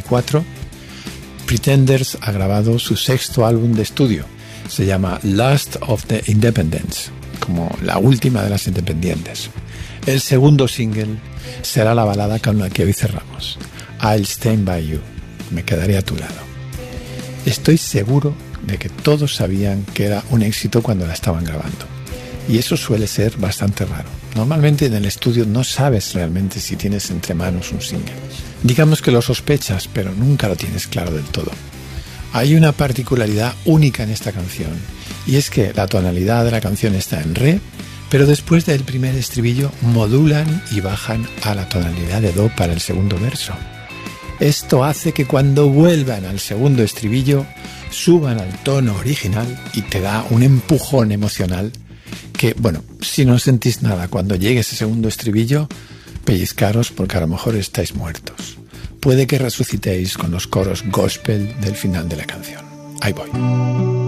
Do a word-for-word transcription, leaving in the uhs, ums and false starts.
veinticuatro, Pretenders ha grabado su sexto álbum de estudio. Se llama Last of the Independents, como la última de las independientes. El segundo single será la balada con la que hoy cerramos, I'll Stand By You, me quedaré a tu lado. Estoy seguro de que todos sabían que era un éxito cuando la estaban grabando. Y eso suele ser bastante raro. Normalmente en el estudio no sabes realmente si tienes entre manos un single. Digamos que lo sospechas, pero nunca lo tienes claro del todo. Hay una particularidad única en esta canción, y es que la tonalidad de la canción está en re, pero después del primer estribillo modulan y bajan a la tonalidad de do para el segundo verso. Esto hace que cuando vuelvan al segundo estribillo suban al tono original y te da un empujón emocional que, bueno, si no sentís nada cuando llegue ese segundo estribillo, pellizcaros porque a lo mejor estáis muertos. Puede que resucitéis con los coros gospel del final de la canción. Ahí voy.